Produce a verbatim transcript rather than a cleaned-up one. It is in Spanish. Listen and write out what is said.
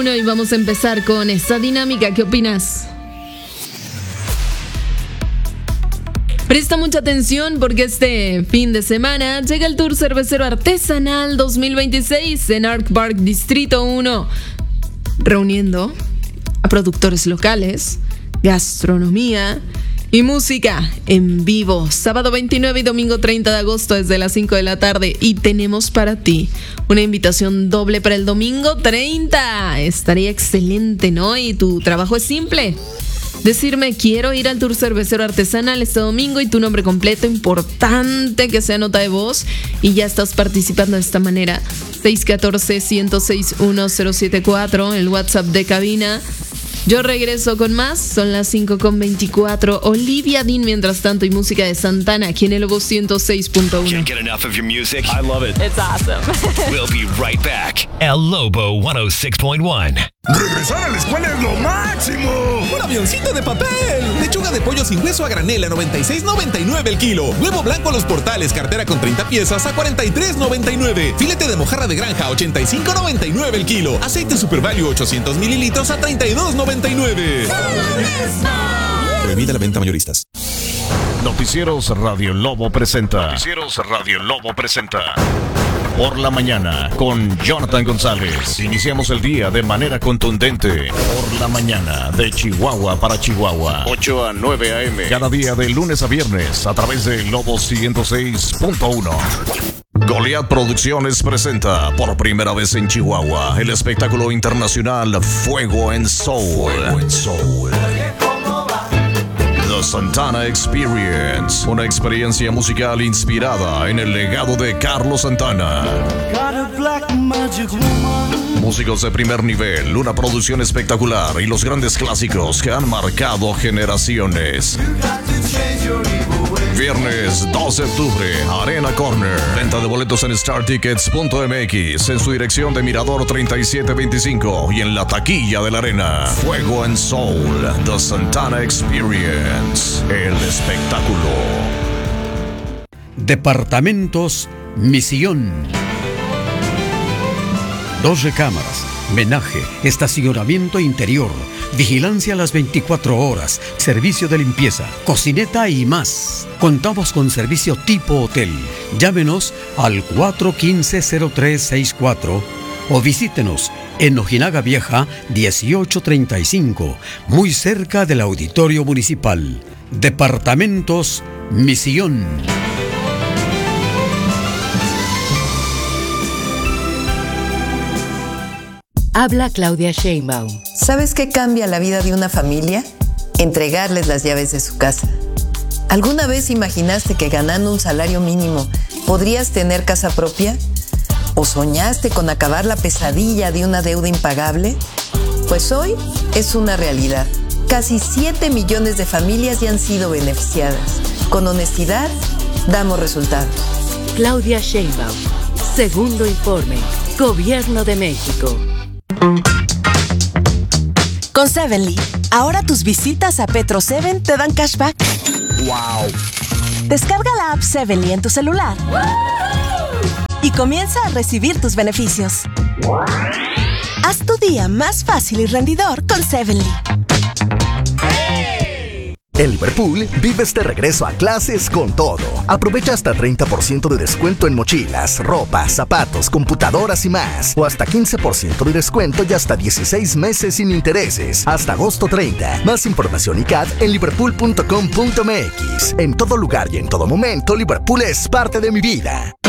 Bueno, y vamos a empezar con esta dinámica. ¿Qué opinas? Presta mucha atención porque este fin de semana llega el Tour Cervecero Artesanal dos mil veintiséis en Ark Park Distrito uno, reuniendo a productores locales, gastronomía y música en vivo, sábado veintinueve y domingo treinta de agosto desde las cinco de la tarde. Y tenemos para ti una invitación doble para el domingo treinta. Estaría excelente, ¿no? Y tu trabajo es simple: decirme quiero ir al Tour Cervecero Artesanal este domingo y tu nombre completo, importante que sea nota de voz, y ya estás participando de esta manera. seis uno cuatro, uno cero seis uno cero siete cuatro, el WhatsApp de cabina. Yo regreso con más, son las cinco con veinticuatro. Olivia Dean mientras tanto y música de Santana aquí en el Lobo ciento seis punto uno. Can't get enough of your music. I love it. It's awesome. We'll be right back. El Lobo ciento seis punto uno. ¡Regresar a la escuela es lo máximo! ¡Un avioncito de papel! Lechuga de pollo sin hueso a granel a noventa y seis noventa y nueve el kilo. Huevo blanco a Los Portales, cartera con treinta piezas a cuarenta y tres noventa y nueve. Filete de mojarra de granja a ochenta y cinco noventa y nueve el kilo. Aceite Super Value ochocientos mililitros a treinta y dos noventa y nueve. Prohibida la venta mayoristas. Noticieros Radio Lobo presenta. Noticieros Radio Lobo presenta. Por la mañana con Jonathan González. Iniciamos el día de manera contundente. Por la mañana de Chihuahua para Chihuahua. ocho a nueve a eme. Cada día de lunes a viernes a través de Lobo ciento seis punto uno. Goliath Producciones presenta por primera vez en Chihuahua el espectáculo internacional Fuego en Soul. Fuego en Soul. The Santana Experience, una experiencia musical inspirada en el legado de Carlos Santana. Músicos de primer nivel, una producción espectacular y los grandes clásicos que han marcado generaciones. Viernes dos de octubre, Arena Corner. Venta de boletos en star tickets punto eme equis, en su dirección de Mirador treinta y siete veinticinco y en la taquilla de la Arena. Fuego en Soul, The Santana Experience, el espectáculo. Departamentos Misión. Dos recámaras, menaje, estacionamiento interior, vigilancia a las veinticuatro horas, servicio de limpieza, cocineta y más. Contamos con servicio tipo hotel. Llámenos al cuatro uno cinco, cero tres seis cuatro o visítenos en Ojinaga Vieja dieciocho treinta y cinco, muy cerca del Auditorio Municipal. Departamentos Misión. Habla Claudia Sheinbaum. ¿Sabes qué cambia la vida de una familia? Entregarles las llaves de su casa. ¿Alguna vez imaginaste que ganando un salario mínimo podrías tener casa propia? ¿O soñaste con acabar la pesadilla de una deuda impagable? Pues hoy es una realidad. Casi siete millones de familias ya han sido beneficiadas. Con honestidad, damos resultados. Claudia Sheinbaum. Segundo informe. Gobierno de México. Con Sevenly, ahora tus visitas a Petro Seven te dan cashback. ¡Wow! Descarga la app Sevenly en tu celular y comienza a recibir tus beneficios. Haz tu día más fácil y rendidor con Sevenly. En Liverpool, vive este regreso a clases con todo. Aprovecha hasta treinta por ciento de descuento en mochilas, ropa, zapatos, computadoras y más. O hasta quince por ciento de descuento y hasta dieciséis meses sin intereses. Hasta agosto treinta. Más información y C A D en liverpool punto com punto eme equis. En todo lugar y en todo momento, Liverpool es parte de mi vida.